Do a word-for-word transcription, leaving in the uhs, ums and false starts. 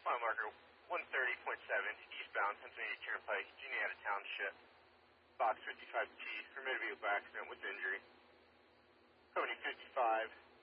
Mile marker one thirty point seven, eastbound Pennsylvania Turnpike, Juniata Township, box fifty-five T, permitted vehicle accident with injury. Company fifty-five.